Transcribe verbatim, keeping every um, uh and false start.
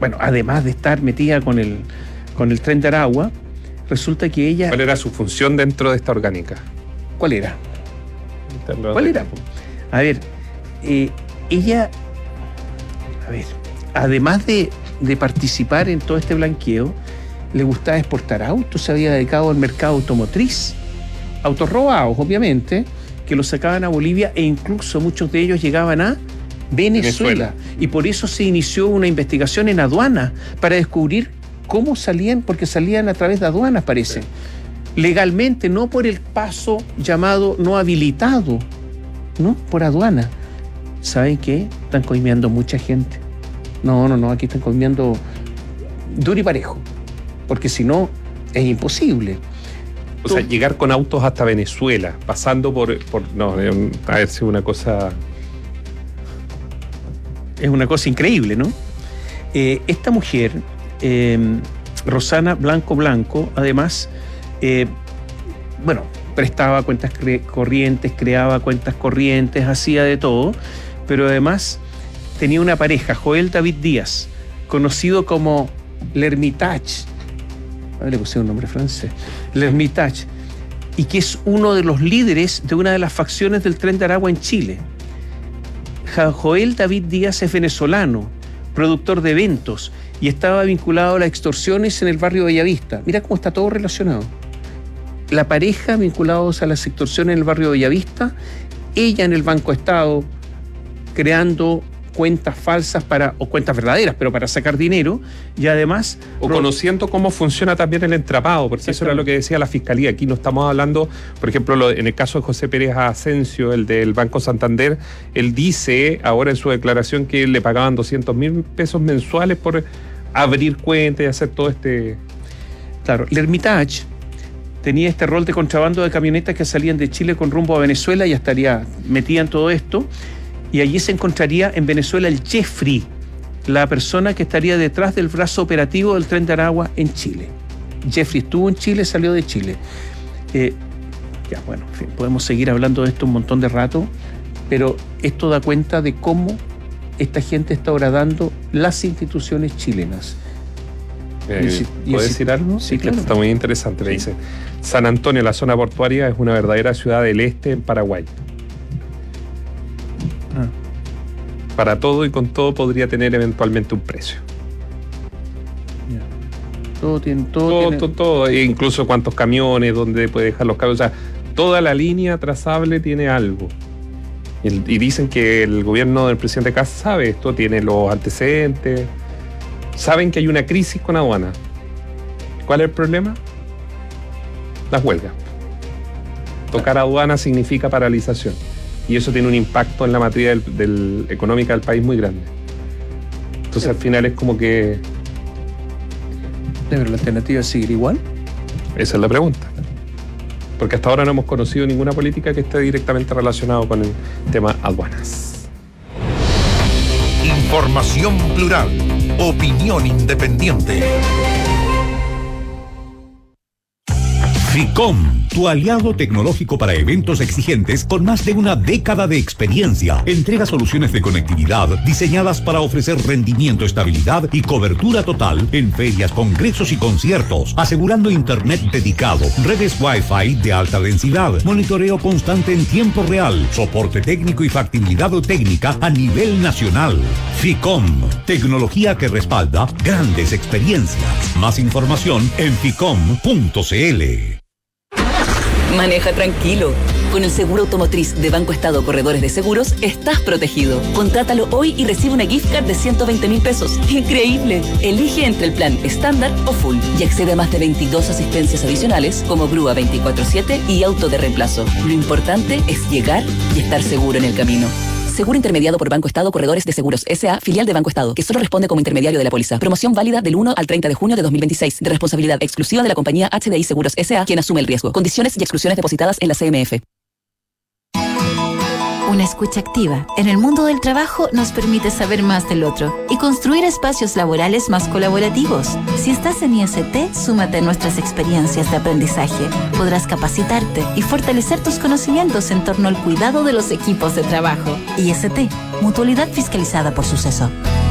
bueno, además de estar metida con el, con el Tren de Aragua, resulta que ella... ¿Cuál era su función dentro de esta orgánica? ¿Cuál era? ¿Cuál era? A ver, eh, ella, a ver, además de, de participar en todo este blanqueo, le gustaba exportar autos, se había dedicado al mercado automotriz, autos robados, obviamente, que los sacaban a Bolivia e incluso muchos de ellos llegaban a Venezuela. Venezuela. Y por eso se inició una investigación en aduana para descubrir cómo salían, porque salían a través de aduanas, parece. Sí. Legalmente, no por el paso llamado no habilitado, ¿no? Por aduana. ¿Saben qué? Están coimeando mucha gente. No, no, no, aquí están coimeando duro y parejo, porque si no, es imposible. O sea, llegar con autos hasta Venezuela, pasando por... por no, a ver si una cosa... Es una cosa increíble, ¿no? Eh, esta mujer, eh, Rosana Blanco Blanco, además, eh, bueno, prestaba cuentas cre- corrientes, creaba cuentas corrientes, hacía de todo, pero además tenía una pareja, Joel David Díaz, conocido como L'Hermitage. A ver, le puse un nombre francés. L'Hermitage. Y que es uno de los líderes de una de las facciones del Tren de Aragua en Chile. Joel David Díaz es venezolano, productor de eventos, y estaba vinculado a las extorsiones en el barrio Bellavista. Mira cómo está todo relacionado. La pareja vinculados a las extorsiones en el barrio Bellavista, ella en el Banco Estado, creando cuentas falsas para, o cuentas verdaderas, pero para sacar dinero, y además... O conociendo cómo funciona también el entramado, porque eso era lo que decía la Fiscalía. Aquí no estamos hablando, por ejemplo, lo, en el caso de José Pérez Asensio, el del Banco Santander, él dice ahora en su declaración que le pagaban doscientos mil pesos mensuales por abrir cuentas y hacer todo este... Claro, L'Hermitage tenía este rol de contrabando de camionetas que salían de Chile con rumbo a Venezuela, y estaría metida en todo esto. Y allí se encontraría en Venezuela el Jeffrey, la persona que estaría detrás del brazo operativo del Tren de Aragua en Chile. Jeffrey estuvo en Chile, salió de Chile. Eh, ya, bueno, en fin, podemos seguir hablando de esto un montón de rato, pero esto da cuenta de cómo esta gente está horadando las instituciones chilenas. Eh, ¿Puedo decir algo? Sí, claro. Está muy interesante. Me dice, San Antonio, la zona portuaria, es una verdadera ciudad del este en Paraguay. Ah. Para todo y con todo podría tener eventualmente un precio. Yeah. Todo tiene... Todo, todo, tiene... todo, todo, e incluso cuántos camiones, dónde puede dejar los camiones. O sea, toda la línea trazable tiene algo. Y, y dicen que el gobierno del presidente Kast sabe esto, tiene los antecedentes. Saben que hay una crisis con aduana. ¿Cuál es el problema? Las huelgas. Tocar aduana significa paralización. Y eso tiene un impacto en la materia del, del, económica del país muy grande. Entonces, al final es como que... ¿Pero la alternativa es seguir igual? Esa es la pregunta. Porque hasta ahora no hemos conocido ninguna política que esté directamente relacionada con el tema aduanas. Información plural. Opinión independiente. FICOM, tu aliado tecnológico para eventos exigentes con más de una década de experiencia. Entrega soluciones de conectividad diseñadas para ofrecer rendimiento, estabilidad y cobertura total en ferias, congresos y conciertos, asegurando internet dedicado, redes Wi-Fi de alta densidad, monitoreo constante en tiempo real, soporte técnico y factibilidad técnica a nivel nacional. FICOM, tecnología que respalda grandes experiencias. Más información en ficom punto cl. Maneja tranquilo. Con el seguro automotriz de Banco Estado Corredores de Seguros, estás protegido. Contrátalo hoy y recibe una gift card de ciento veinte mil pesos. ¡Increíble! Elige entre el plan estándar o full y accede a más de veintidós asistencias adicionales como grúa veinticuatro siete y auto de reemplazo. Lo importante es llegar y estar seguro en el camino. Seguro intermediado por Banco Estado Corredores de Seguros S A, filial de Banco Estado, que solo responde como intermediario de la póliza. Promoción válida del uno al treinta de junio de dos mil veintiséis, de responsabilidad exclusiva de la compañía H D I Seguros S A, quien asume el riesgo. Condiciones y exclusiones depositadas en la C M F. Una escucha activa en el mundo del trabajo nos permite saber más del otro y construir espacios laborales más colaborativos. Si estás en I S T, súmate a nuestras experiencias de aprendizaje. Podrás capacitarte y fortalecer tus conocimientos en torno al cuidado de los equipos de trabajo. I S T, mutualidad fiscalizada por Suceso.